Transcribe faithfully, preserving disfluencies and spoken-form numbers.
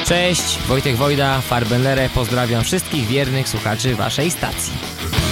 Cześć, Wojtek Wojda, Farbenlere, pozdrawiam wszystkich wiernych słuchaczy waszej stacji.